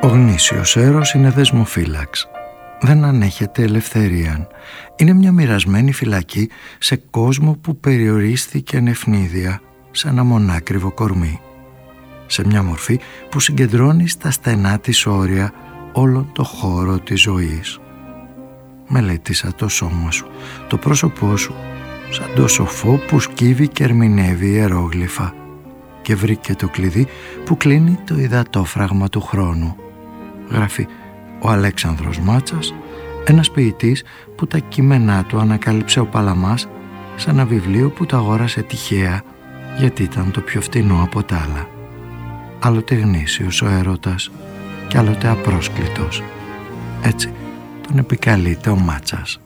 Ο γνήσιος έρος είναι δεσμοφύλαξ. Δεν ανέχεται ελευθερίαν. Είναι μια μοιρασμένη φυλακή σε κόσμο που περιορίστηκε ευνίδια σε ένα μονάκριβο κορμί. Σε μια μορφή που συγκεντρώνει στα στενά της όρια όλο το χώρο της ζωής. Μελέτησα το σώμα σου, το πρόσωπό σου, σαν το σοφό που σκύβει και ερμηνεύει ιερόγλυφα, και βρήκε το κλειδί που κλείνει το υδατόφραγμα του χρόνου. Γράφει ο Αλέξανδρος Μάτσας, ένας ποιητής που τα κείμενά του ανακάλυψε ο Παλαμάς σε ένα βιβλίο που το αγόρασε τυχαία γιατί ήταν το πιο φτηνό από τα άλλα. Άλλοτε γνήσιος ο έρωτας και άλλοτε απρόσκλητος. Έτσι τον επικαλείται ο Μάτσας.